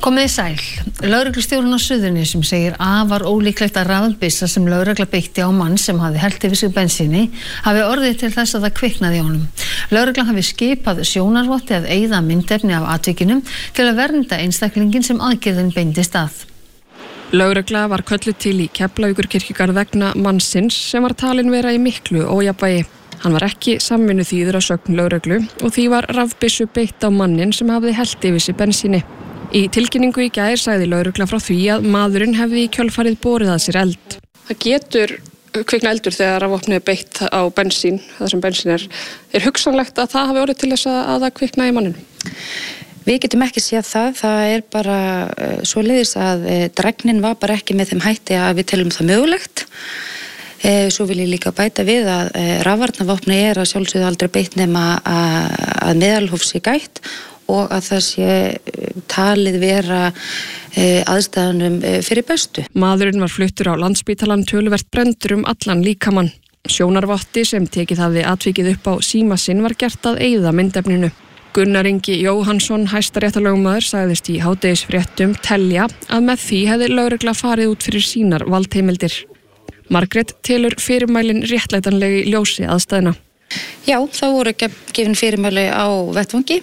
Komið sæl. Lögreglustjórinn á Suðurnesjum segir afar ólíklegt að rafbyssa sem lögregla beitti á mann sem hafði hellt yfir sig bensíni hafi orðið til þess að það kviknaði í honum. Lögreglan hafi skipað sjónarvotti að eyða myndefni af atvikinum til að vernda einstaklingin sem aðgerðin beindist að. Lögregla var kölluð til í Keflavíkurkirkjugarð vegna mannsins sem var talinn vera í miklu ójafnvægi. Hann var ekki samvinnuþýður að sögn lögreglu og því var rafbyssu beitt á mannin sem hafði hellt yfir sig bensíni. Í tilkynningu í gær sagði lögregla frá því að maðurinn hefði í kjölfarið borið að sér eld. Það getur kvikna eldur þegar rafvopnið er beitt á bensín, það sem bensín er hugsanlegt að það hafi orðið til þess að það kvikna í manninu? Við getum ekki séð það er bara svoleiðis að drægnin var bara ekki með þeim hætti að við teljum það mögulegt. Svo vil ég líka bæta við að rafvarnarvopni að sjálfsögðu aldrei beitt nema að meðalhófs sé gætt og að það sé talið vera aðstæðunum fyrir bestu. Maðurinn var fluttur á Landspítalann töluvert brenndur allan líkamann. Sjónarvotti sem tekið hafði atvikið upp á síma sinn var gert að eyða myndefninu. Gunnar Ingi Jóhannsson, hæstaréttarlögmaður, sagðist í hádegisfréttum telja að með því hefði lögregla farið út fyrir sínar valdheimildir. Margrét telur fyrirmælin réttlætanlegi ljósi aðstæðna. Já, það voru gefin fyrirmæli á vettvangi.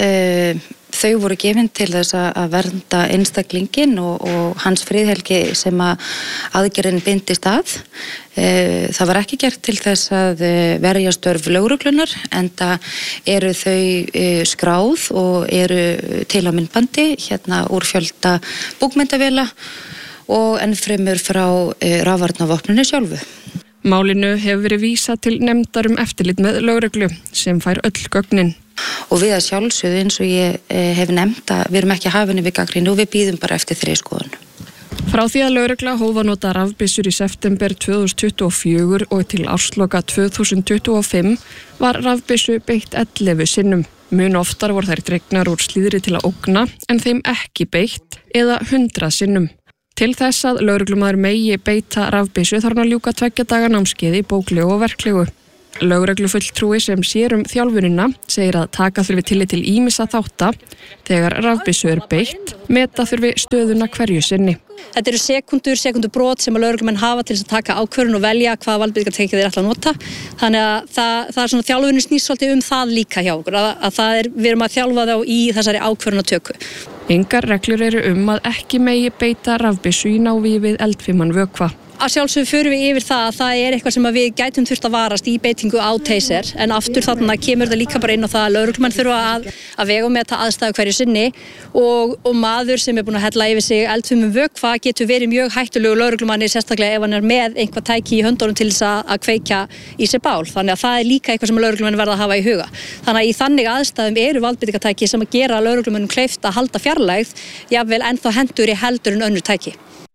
Þau voru gefin til þess að vernda einstaklingin og hans friðhelgi sem að aðgerðin bindist að. Það var ekki gert til þess að verja störf lögreglunar enda eru þau skráð og eru til á myndbandi úr fjölda búkmyndavéla og ennfremur frá rafvarnarvopninu sjálfu. Málinu hefur verið vísað til nefndar eftirlit með lögreglu sem fær öll gögnin. Og við að sjálfsögðu eins og ég hef nefnt að við erum ekki hafinni við gagnrýni og við bíðum bara eftir þriðskoðun. Frá því að lögregla hóf að nota rafbyssur í september 2024 og til ársloka 2025 var rafbyssu beitt 11 sinnum. Mun oftar voru þær dregnar úr slíðri til að ógna en þeim ekki beitt eða 100 sinnum. Til þess að lögreglumaður megi beita rafbyssu þarf hann að ljúka 2 daga námskeiði í bóklegu og verklegu. Lögreglufulltrúi sem sér þjálfunina segir að taka þurfi tillit til ýmissa þátta þegar rafbyssu er beitt, meta þurfi stöðuna hverju sinni. Þetta eru sekundur brot sem að lögreglumenn hafa til þess að taka ákvörðun og velja hvaða valdbeitingartæki þeir ætla að nota. Þannig að það er svona þjálfunin snýst svolítið það líka hjá okkur, að við erum að þjálfa þá í þessari ákvörðunatöku. Engar reglur eru að ekki megi beita rafbyssu í návígi við eldfiman vökva. Að sjálfsögðu förum við yfir það er eitthvað sem við gætum þurft að varast í beitingu á taser en aftur þarna kemur þetta líka bara inn á það að lögreglumenn þurfa að vega með þetta aðstæðu hverju sinni og maður sem búinn að hella yfir sig eldfimum vökva getur verið mjög hættulegu lögreglumanni sérstaklega ef hann með einhvað tæki í höndunum til þess að kveikja í sig bál. Þannig að það líka eitthvað sem lögreglumenn verða að hafa í huga. Þannig að í þannig aðstæðum eru valdbeitingartæki sem að gera lögreglumennum kleift að halda fjarlægð, jafnvel ennþá hendurri heldur en önnur tæki.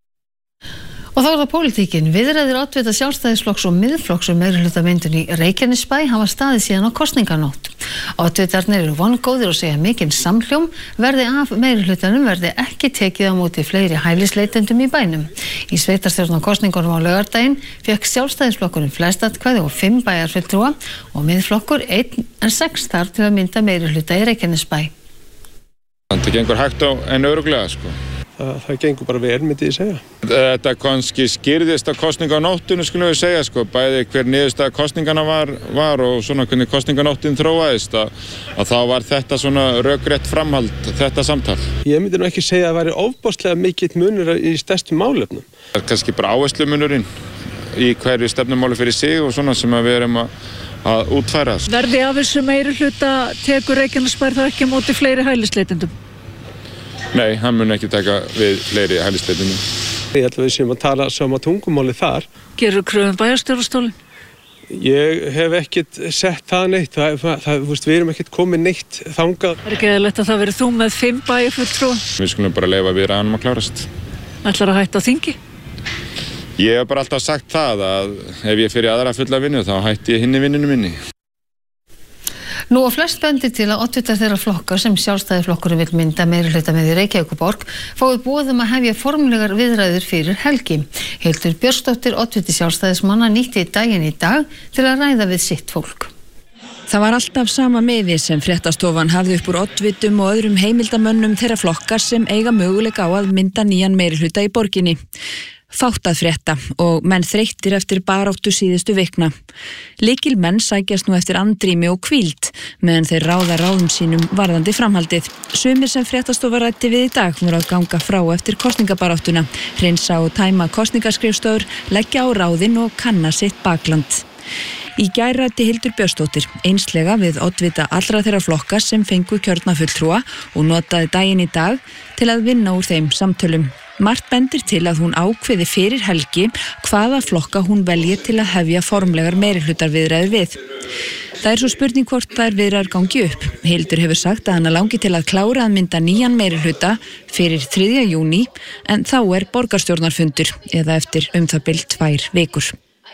Og þá það pólitíkin. Viðræður oddvita Sjálfstæðisflokks og Miðflokks meirihlutafyndun í Reykjanesbæ hafa staðið síðan á kosninganótt. Oddvitarnir eru vongóðir og segja mikinn samhljóm verði af meirihlutanum verði ekki tekið á móti fleiri hælisleitendum í bænum. Í sveitarstjórnarkosningunum á laugardaginn fékk Sjálfstæðisflokkurinn flest atkvæði og 5 bæjarfulltrúa og Miðflokkur 1 en 6 þar til að mynda meirihluta í Reykjanesbæ. Það gengur hægt á en örugglega Það gengur bara vel, myndi ég segja. Þetta kannski skýrðist að kosninga á nóttunni, skulum við segja, bæði hver niðurstaða kosningana var og svona hvernig kosninganóttin þróaðist, að þá var þetta svona rökrétt framhald, þetta samtal. Ég myndi nú ekki segja að það væri ofboðslega mikill munur í stærstu málefnum. Það er kannski bara áherslumunurinn í hverju stefnumáli fyrir sig og svona sem við erum að útfæra. Verði af þessu meirihluta tekur Reykjanesbær þá ekki á móti fleiri hælisleitendum? Nei, hann mun ekki taka við fleiri hælisleitendum. Ég held að við séum að tala sama tungumáli þar. Gerðu kröfum bæjarstjórastólinn? Ég hef ekkert sett það neitt. Við erum ekkert komið neitt þangað. Er ekki eðlilegt að það verið þú með 5 bæjarfulltrúa? Við skulum bara leyfa viðræðunum að klárast. Ætlar að hætta á þingi? Ég hef bara alltaf sagt það að ef ég fyrir aðra fulla vinnu þá hætti ég hinni vinnunum minni. Nú og flest bendir til að oddvitar þeirra flokka sem Sjálfstæðisflokkurinn vill mynda meirihluta með í Reykjavíkurborg fái boð að hefja formlegar viðræður fyrir helgi. Hildur Björnsdóttir, oddviti Sjálfstæðismanna, nýtti daginn í dag til að ræða við sitt fólk. Það var alltaf sama miði sem fréttastofan hafði upp úr oddvitum og öðrum heimildamönnum þeirra flokkar sem eiga möguleika á að mynda nýjan meirihluta í borginni. Fátt að frétta og menn þreyttir eftir baráttu síðustu vikna. Lykilmenn sækjast nú eftir andrými og hvíld meðan þeir ráða ráðum sínum varðandi framhaldið. Sumir sem fréttastofa ræddi við í dag voru að ganga frá eftir kosningabaráttuna, hreinsa og tæma kosningaskrifstofur, leggja á ráðin og kanna sitt bakland. Í gær ræddi Hildur Björnsdóttir einslega við oddvita allra þeirra flokka sem fengu kjörna fulltrúa og notaði daginn í dag til að vinna úr þeim samtölum. Margt bendir til að hún ákveði fyrir helgi hvaða flokka hún velji til að hefja formlegar meirihlutarviðræður við. Það er svo spurning hvort þær viðræður gangi upp. Hildur hefur sagt að hana langi til að klára að mynda nýjan meirihluta fyrir 3. júní en þá er borgarstjórnarfundur eða eftir það bil 2 vikur.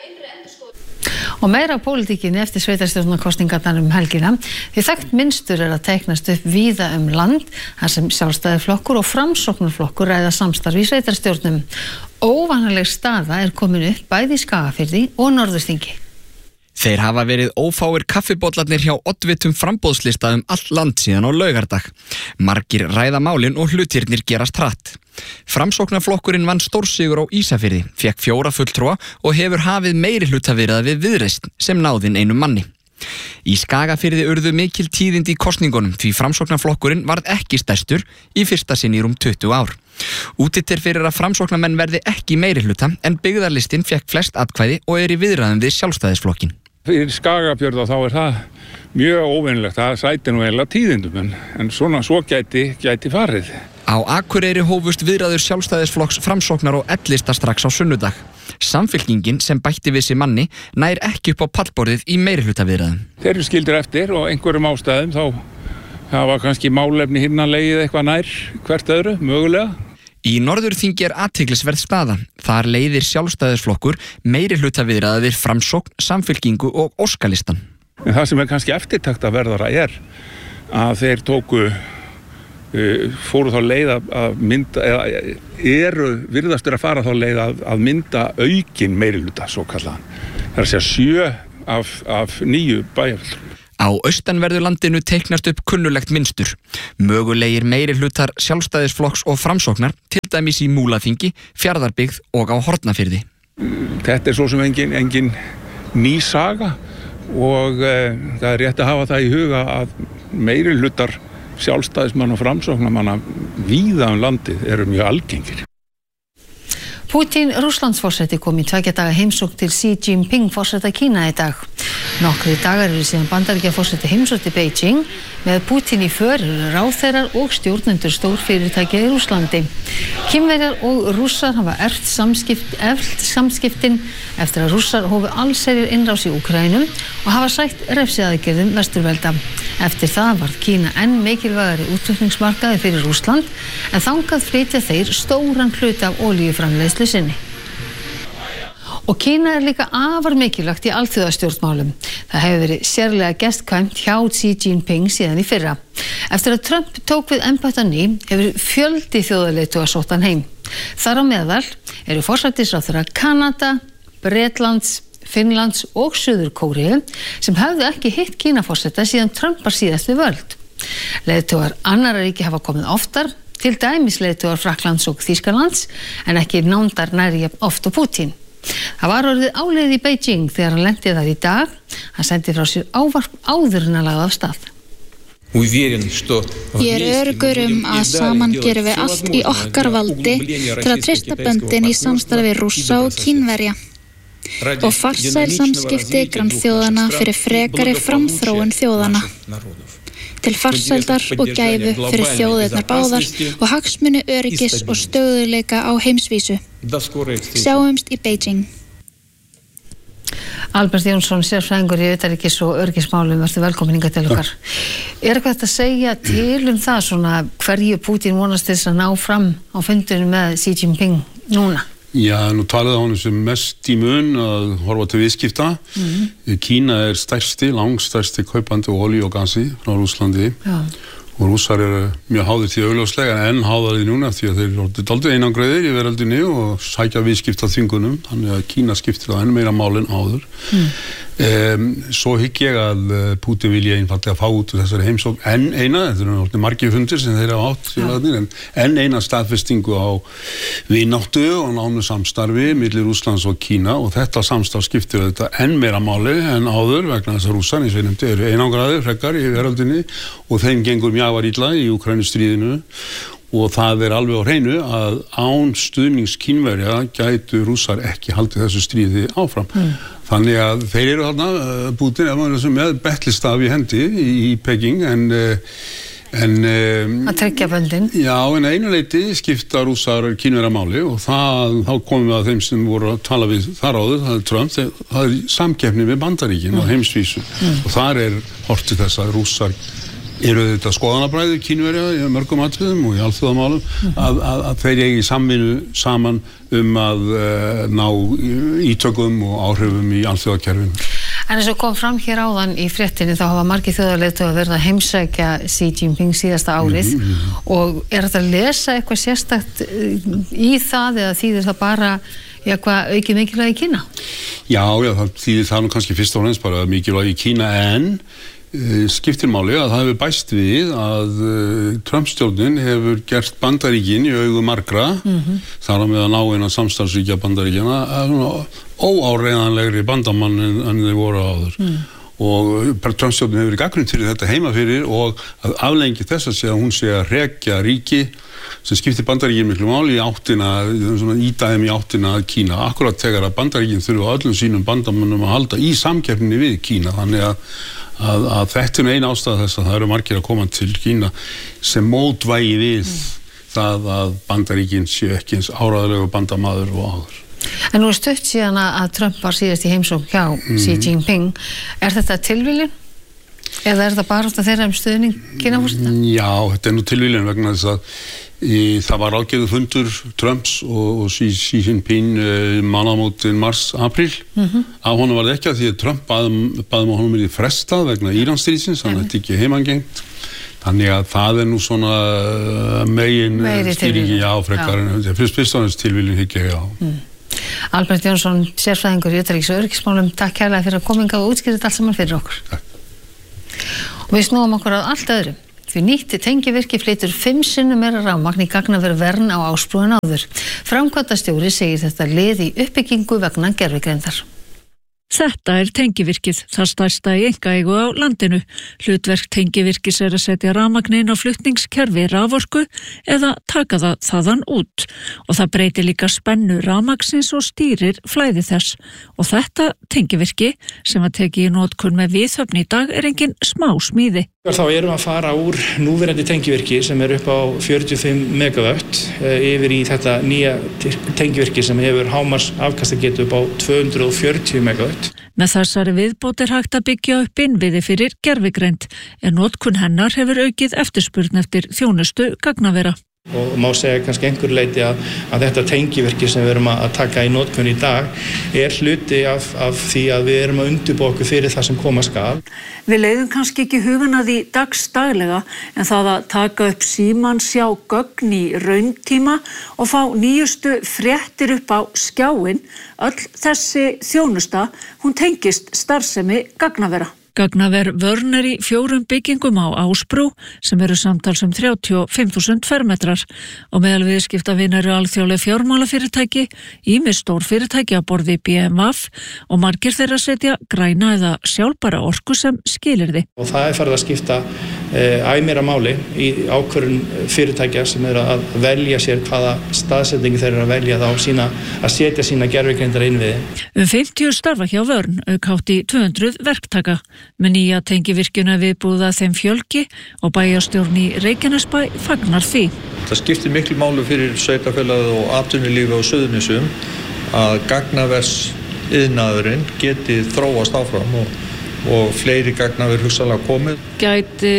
Og meira á pólitíkinni eftir sveitarstjórnarkosningarnar helgina því þekkt mynstur að teiknast upp víða land þar sem Sjálfstæðisflokkur og Framsóknarflokkur ræða samstarf í sveitarstjórnum. Óvanaleg staða er komin upp bæði í Skagafirði og Norðurþingi. Þeir hafa verið ófáir kaffibollarnir hjá oddvitum framboðslista allt land síðan á laugardag. Margir ræða málin og hlutirnir gerast hratt. Framsóknarflokkurinn vann stórsigur á Ísafirði, fékk 4 fulltrúa og hefur hafið meirihlutaviðræður við Viðreisn sem náði einum manni. Í Skagafirði urðu mikil tíðindi í kosningunum því Framsóknarflokkurinn varð ekki stærstur í fyrsta sinn í rúm 20 ár. Útlit er fyrir að Framsóknarmenn verði ekki meirihluta en byggðarlistinn fékk flest atkvæði og er í viðræðum við Sjálfstæðisflokkin. Fyrir Skagafjörð þá er það mjög óvenjulegt, það sætir nú eiginlega tíðindum en svo gæti farið. Á Akureyri hófust viðræður Sjálfstæðisflokks, Framsóknar og L-lista strax á sunnudag. Samfylkingin sem bætti við sig manni nær ekki upp á pallborðið í meirihlutaviðræðum. Þeir eru skildir eftir og einhverjum ástæðum þá hafa kannski málefni himnalegið eitthvað nær hvert öðru, mögulega. Í Norðurþingi er athyglisverð staða. Þar leiðir Sjálfstæðisflokkur meirihlutaviðræður við Framsókn, Samfylkingu og Óskalistan. En það sem er kannski eftirtektarverðara er að þeir fóru þá leið að mynda, eða virðastur að fara þá leið að mynda aukin meirihluta, svo kallaðan. Það er að segja 7 af 9 bæjarfulltrúum. Á austanverðu landinu teiknast upp kunnulegt mynstur. Mögulegir meirihlutar Sjálfstæðisflokks og Framsóknar, til dæmis í Múlaþingi, Fjarðarbyggð og á Hornafirði. Þetta er svo sem engin ný saga og það er rétt að hafa það í huga að meirihlutar Sjálfstæðismann og Framsóknarmanna víða landið eru mjög algengir. Putin, Rússlandsforseti, kom í 2 daga heimsókn til Xi Jinping, forseta Kína í dag. Nokkrir dagar eru síðan Bandaríkjaforseti heimsótti Beijing. Með Putin í för eru ráðherrar og stjórnendur stórfyrirtækja í Rússlandi. Kínverjar og Rússar hafa eflt samskiptin eftir að Rússar hófu allsherjar innrás í Úkraínu og hafa sætt refsiaðgerðum vesturvelda. Eftir það varð Kína enn mikilvægari útflutningsmarkaði fyrir Rússland en þangað flytja þeir stóran hluta af olíuframleiðslu sinni. Og Kína er líka afar mikilvægt í alþjóðastjórnmálum. Það hefur verið sérlega gestkvæmt hjá Xi Jinping síðan í fyrra. Eftir að Trump tók við embætti á ný hefur fjöldi þjóðarleiðtoga sótt hann heim. Þar á meðal eru forsætisráðherra Kanada, Bretlands, Finnlands og Suður-Kóreu sem höfðu ekki hitt Kínaforseta síðan Trump var síðast við völd. Leiðtogar annarra ríki hafa komið oftar, til dæmis leiðtogar Frakklands og Þýskalands, en ekki nándar nærri jafn oft og Putin. Það var orðið áleiðið í Beijing þegar hann lenti þar í dag. Hann sendi frá sér ávarp áður en að lagði af stað. Ég er öruggur að saman gerum við allt í okkar valdi til að treysta böndin í samstarfi Rússa og Kínverja og farsæl samskipti grannþjóðanna fyrir frekari framþróun þjóðanna til farsældar og gæfu fyrir þjóðirnar báðar og hagsmuni öryggis og stöðugleika á heimsvísu. Sjáumst í Beijing. Albert Jónsson, sérfræðingur í utanríkis og öryggismálum, verður velkomin hingað til okkar. Er eitthvað hægt að segja til það svona hverju Putin vonast þess að ná fram á fundinu með Xi Jinping núna? Já, nú talaði honum sem mest í mun að horfa til viðskipta. Kína er langstærsti kaupandi olíu og gasi frá Rússlandi. Já. Og Rússar eru mjög háðir því augljóslega en háðari núna því að þeir eru dálítið einangreiðir í veröldinni og sækja viðskipta þvingunum, þannig að Kína skiptir það enn meira mál en áður. Svo hygg ég að Putin vilja einfallega fá út úr þessari heimsókn enn eina, þetta eru margir fundir sem þeir hafa átt en enn eina staðfestingu á vináttu og nánu samstarfi milli Rússlands og Kína og þetta samstarf skiptir þetta enn meira máli en áður vegna þess að Rússar eins og ég nefndi eru einangraðir frekar í veröldinni og þeim gengur mjög illa í Úkraínustríðinu og það alveg á hreinu að án stuðnings Kínverja gætu Rússar ekki haldið þessu stríði áfram. Þannig að þeir eru þarna Putin með betlistaf í hendi í Peking en að tryggja böndin. Já, en einu leyti skipta Rússar Kínverja máli og þá komum við að þeim sem voru að tala við þar áður, það Trump, það samkeppni við Bandaríkin á heimsvísu og þar horft til þess að Rússar eru þetta skoðanabræður Kínverja í mörgum atriðum og í alþjóðamálum að þeir eigi samvinnu saman að ná ítökum og áhrifum í alþjóðakerfinu. En eins og kom fram hér áðan í fréttinni þá hafa margir þjóðarleiðtogar verið að heimsækja Xi Jinping síðasta árið og þetta að lesa eitthvað sérstakt í það eða þýðir það bara hvað aukið mikilvægi í Kína? Já, það þýðir það nú kannski fyrst og fremst bara mikilvægi í Kína en skiptir máli að það hefur bæst við að Trump-stjórnin hefur gert Bandaríkin í augu margra þar á meðan áeina samstarfsríkja Bandaríkjana óáreiðanlegri bandamann en þeir voru áður og Trump-stjórnin hefur verið gagnrýnd fyrir þetta heima fyrir og að aflengi þess að sé að hún sé að rekja ríki sem skiptir Bandaríkin miklu máli í áttina, ídæðum í áttina að Kína akkurat þegar að Bandaríkin þurfa öllum sínum bandamönnum að halda í samkeppninni við Kína þannig að þetta ein ástæða þess að það eru margir að koma til Kína sem mótvægi við það að Bandaríkin séu ekki eins áræðilegu bandamaður og áður. En nú stutt síðan að Trump var síðast í heimsókn hjá Xi Jinping. Þetta tilviljun? Eða þetta bara þeirra stuðning Kínaforseta? Já, þetta nú tilviljun vegna þess að það var ágæðu fundur Trumps og Xi Jinping mánaðamótin mars-apríl á honum var það ekki að því að Trump baðum á honum verið frestað vegna Íransstríðsins þannig að þetta ekki heimangengt þannig að það nú svona megin stýringi frekar en fyrst og næst tilviljun hygg ég Albert Jónsson, sérfræðingur í utanríkis- og öryggismálum, takk kærlega fyrir að koma hingað og útskýra þetta allt saman fyrir okkur. Takk. Og við snúum okkur að allt öðru. Því nýtt tengivirki flytur 5 sinnum meira rafmagn í gagnaver Vern á Ásbrú en áður. Framkvæmdastjóri segir þetta lið í uppbyggingu vegna gervigreindar. Þetta tengivirkið, það stærsta í einkaeigu á landinu. Hlutverk tengivirkis að setja rafmagn inn á flutningskerfi raforku eða taka það þaðan út. Og það breytir líka spennu rafmagnsins og stýrir flæði þess. Og þetta tengivirki sem að teki í notkun með viðhöfn í dag engin smá smíði. Þá erum að fara úr núverandi tengivirki sem upp á 45 megawatt yfir í þetta nýja tengivirki sem hefur hámars afkastagetu upp á 240 megawatt. Með þessari viðbót hægt að byggja upp innviði fyrir gervigreind en notkun hennar hefur aukið eftirspurn eftir þjónustu gagnavera. Og má segja kannski einhver leyti að þetta tengivirki sem við erum að taka í notkun í dag hluti af því að við erum að undirbúa okkur fyrir það sem koma skal. Við leiðum kannski ekki hugan að því dagsdaglega en það að taka upp símann, sjá gögn í rauntíma og fá nýjustu fréttir upp á skjáinn, öll þessi þjónusta, hún tengist starfsemi gagnavera. Gagnaver Vörn í 4 byggingum á Ásbrú sem eru samtals 35.000 fermetrar og meðal viðskiptavin eru alþjóðleg fjármálafyrirtæki, ýmis stór fyrirtæki að borði BMF og margir þeirra setja græna eða sjálfbæra orku sem skilyrði. Og það farið að skipta æmeira máli í ákvörðun fyrirtækja sem eru að velja sér hvaða staðsetningi þeir eru að velja að setja sína gervigreindar innviði. 50 starfa hjá Vörn, hátt í 200 verktaka. Með nýja tengivirkjuna viðbúða þeim fjölgi og bæjarstjórn í Reykjanesbæ fagnar því. Það skiptir miklu máli fyrir sveitarfélagið og atvinnulífi á Suðurnesjum að gagnavers iðnaðurinn geti þróast áfram og fleiri gagnaver hugsanlega komið. Gæti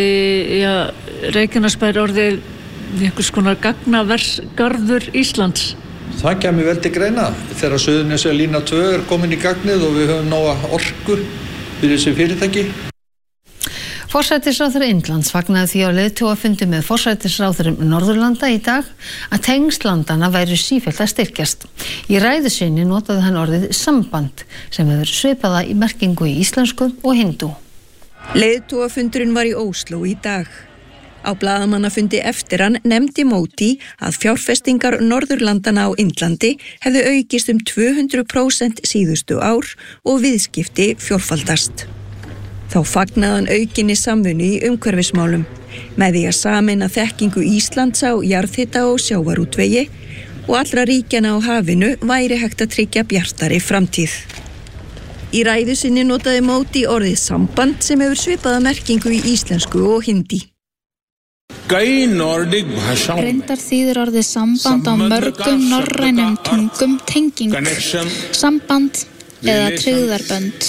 Reykjanesbær orðið einhvers konar gagnaversgarður Íslands? Það kemur vel til greina þegar Suðurnesja lína 2 komin í gagnið og við höfum nóga orku fyrir þessi fyrirtæki. Forsætisráðherra Indlands fagnaði því á leiðtogafundi með forsætisráðherrum Norðurlanda í dag að tengsl landanna væru sífellt að styrkjast. Í ræðu sinni notaði hann orðið samband sem hefur svipaða í merkingu í íslensku og hindú. Leiðtogafundurinn var í Ósló í dag. Á blaðamannafundi eftir hann nefndi Módi að fjárfestingar Norðurlandana á Indlandi hefðu aukist 200% síðustu ár og viðskipti fjórfaldast. Þá fagnaði hann aukinni samvinnu í umhverfismálum með því að sameina þekkingu Íslands á jarðhita og sjávarútvegi og allra ríkjanna á hafinu væri hægt að tryggja bjartari framtíð. Í ræðu sinni notaði Módi orðið samband sem hefur svipaða merkingu í íslensku og hindi. Reyndar þýðir orðið samband á mörgum norrænum tungum tenging, samband eða tryggðarbönd.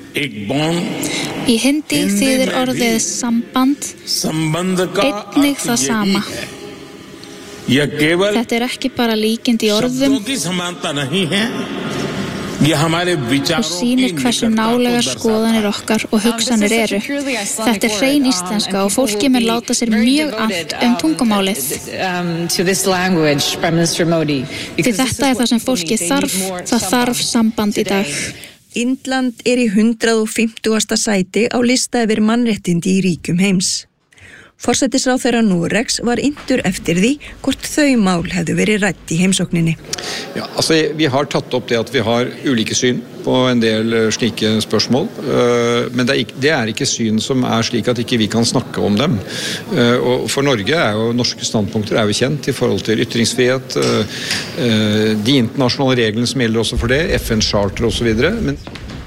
Í hindi þýðir orðið samband einnig það sama. Þetta ekki bara líkindi í orðum og sýnir hversu nálega skoðanir okkar og hugsanir eru. Þetta hrein íslenska og fólki mun láta sér mjög annt tungumálið. Því þetta það sem fólki þarf, það þarf samband í dag. Indland í 150. sæti á lista yfir mannréttindi í ríkjum heims. Forsætisráðherra Noregs var inntur eftir því hvort þau mál hefðu verið rætt í heimsókninni. Ja, vi har tatt opp det at vi har ulike syn på en del slike spørsmål, men det ikke syn som slik at ikke vi kan snakke om dem. Og for Norge jo norske standpunkter jo kjent i forhold til ytringsfrihet, de internasjonale reglene som gjelder også for det, FN-charter og så videre, men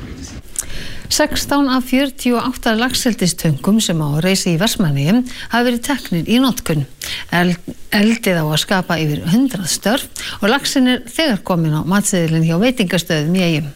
16 af 48 laxeldistöngum sem á reisa í Vestmannaeyjum hafa verið teknir í notkun. Eldið á að skapa yfir 100 störf og laxinn þegar komin á matseðilinn hjá veitingastöðum í eyjum.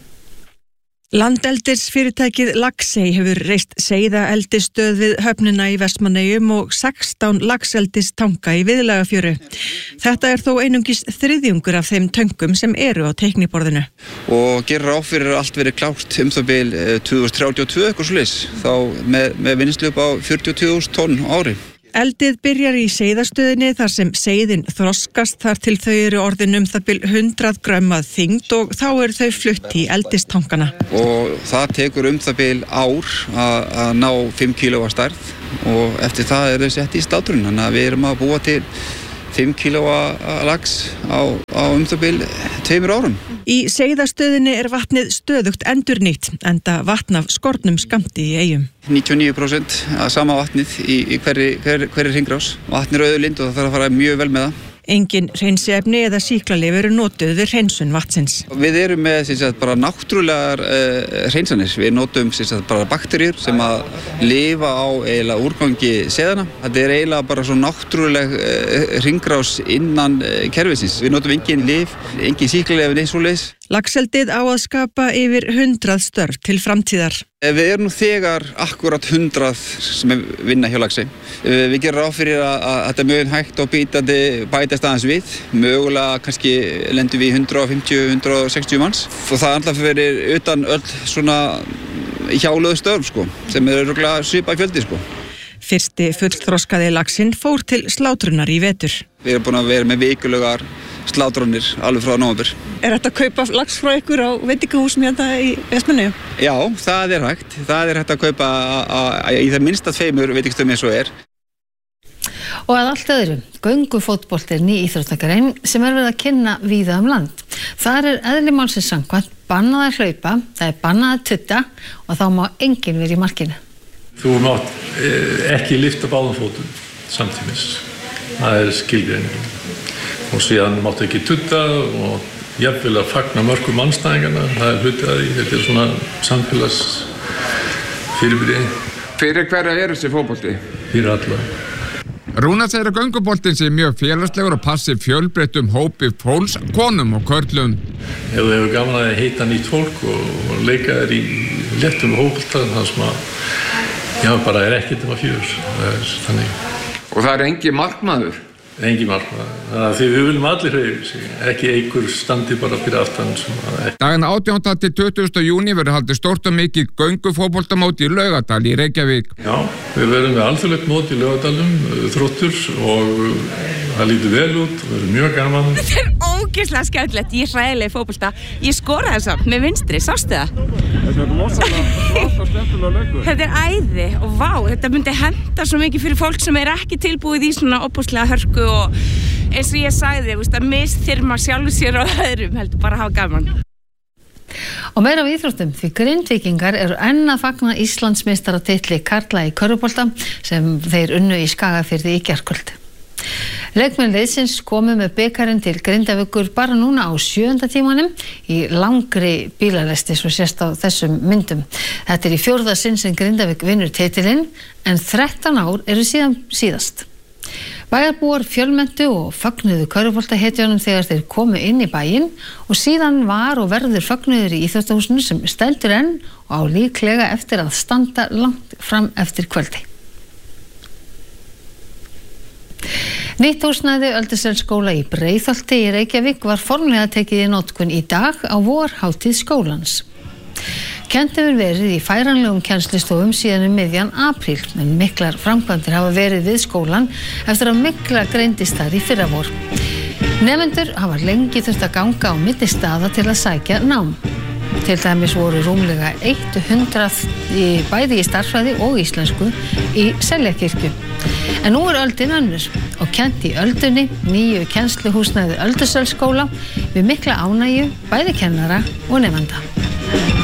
Landeldisfyrirtækið Laxey hefur reist seiðaeldisstöð við höfnina í Vestmannaeyjum og 16 laxeldistanga í Viðlagafjöru. Þetta þó einungis þriðjungur af þeim töngum sem eru á teikniborðinu. Og gerir ráð fyrir að allt verið klárt það bil 2032 eitthvað svoleiðis, þá með vinnslu upp á 40.000 tonn á ári. Eldið byrjar í seiðastöðinni þar sem seiðin þroskast þar til þau eru orðin það bil 100 grömm að þyngd og þá eru þau flutt í eldistangana. Og það tekur það bil ár að ná 5 kílóa stærð og eftir það þau sett í slátrun, þannig að við erum að búa til 5 kílóa lax á það bil 2 árum. Í seiðastöðinni vatnið stöðugt endurnýtt, enda vatn af skornum skammti í eyjum. 99% af sama vatnið í hverri hringrás. Vatn auðlind og það þarf að fara mjög vel með það. Engin hreinsiefni eða sýklalyf eru notuð við hreinsun vatnsins. Við erum með bara náttúrulegar hreinsanir. Við notum bara bakteríur sem að lifa á eiginlega úrgangi seiðanna. Þetta eiginlega bara svo náttúruleg hringrás innan kerfisins. Við notum engin lyf, engin sýklalyf eða eins og leis. Laxeldið á að skapa yfir 100 störf til framtíðar. Við erum nú þegar akkurat 100 sem vinna hjá Laxey. Við gerum ráð fyrir að þetta mjög hægt og bítandi bætast aðeins við. Mögulega kannski lendum við 150-160 manns. Og það alltaf fyrir utan öll svona hjálöðu störf sem örugglega svipað fjöldi Fyrsti fullþroskaði laxinn fór til slátrunar í vetur. Við erum búin að vera með vikulegar slátrunir alveg frá nóvember. Þetta að kaupa lax frá ykkur á veitingahúsum hérna í Vestmannaeyjum? Já, það hægt. Það hægt að kaupa í það minnsta 2 veitingastöðum eins og Og að allt öðru, göngufótbolti ný íþróttagrein sem verið að kynna víða land. Þar eðli málsins samkvæmt bannað að hlaupa, það bannað að tudda og þá má enginn vera í markinu. Þú mátt ekki lyfta báðum fótum samtímis. Það skilgreiningin. Og síðan máttu ekki tudda og jafnvel að fagna mörgum andstæðingarna. Það hluti að því. Þetta svona samfélags fyrirbyrði. Fyrir hverja þessi fótbolti? Fyrir alla. Rúnar segir að gönguboltinn sé mjög félagslegur og passi fjölbreyttum hópi fólks, konum og körlum. Ef þú hefur gaman að hitta nýtt fólk og leika þér í léttum hópbolta, það sem að bara ekkert 4. Það þannig. Og það engin markmaður? engin markmið. Því við viljum allir hreyfa sig, ekki einhver standi bara fyrir aftan. Daginn 18. til 20. júní verður haldið stórt og mikið göngufótboltamót í Laugardal í Reykjavík. Já, við verðum með alþjóðlegt mót í Laugardalum, Þróttur, og það lítur vel út og verður mjög gaman. Þetta er ógeðslega skemmtilegt, ég er hræðileg fótbolta. Ég skoraði samt með vinstri, sástu það? Þetta er rosalega skemmtilega leikur. Þetta er æði og vá, þetta myndi henta svo mikið fyrir fólk sem er ekki tilbúið í svona opbúslega hörku og eins og ég sagði, að misþyrma sjálfu sér og öðrum, heldur bara að hafa gaman. Og meira af íþróttum, því Grindvíkingar eru enn að fagna Íslandsmeistaratitli karla í körfubolta sem þeir unnu í Skagafirði í gærkvöld. Leikmenn liðsins komu með bikarinn til Grindavíkur bara núna á 7. tímanum í langri bílalesti svo sést á þessum myndum. Þetta er í 4. sinn sem Grindavík vinnur titilinn en 13 ár eru síðan síðast. Bæjarbúar fjölmenntu og fögnuðu körfuboltahetjunum þegar þeir komu inn í bæinn og síðan var og verður fögnuður í íþróttahúsinu sem stendur enn og á líklega eftir að standa langt fram eftir kvöldi. Nýtt húsnæði Ölduselsskóla í Breiðholti í Reykjavík var formlega tekið í notkun í dag á vorhátíð skólans. Kennt hefur verið í færanlegum kennslustofum síðan miðjan apríl, en miklar framkvæmdir hafa verið við skólan eftir að mikla greindist þar í fyrravor. Nemendur hafa lengi þurft að ganga á milli staða til að sækja nám. Til dæmis voru rúmlega 100 bæði í stærðfræði og íslensku í Seljakirkju. En nú er öldin önnur og kennt í öldunni nýju kennsluhúsnæði Ölduselsskóla við mikla ánægju bæði kennara og nemenda.